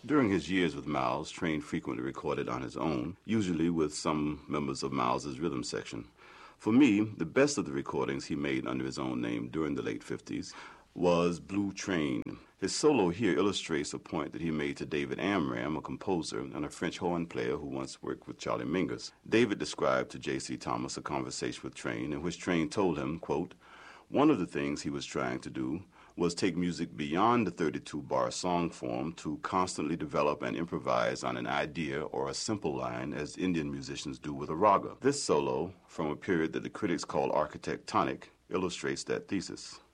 During his years with Miles, Train frequently recorded on his own, usually with some members of Miles's rhythm section. For me, the best of the recordings he made under his own name during the late 50s was Blue Train. His solo here illustrates a point that he made to David Amram, a composer and a French horn player who once worked with Charlie Mingus. David described to J.C. Thomas a conversation with Train in which Train told him, quote, one of the things he was trying to do was take music beyond the 32-bar song form to constantly develop and improvise on an idea or a simple line as Indian musicians do with a raga. This solo, from a period that the critics call architectonic, illustrates that thesis.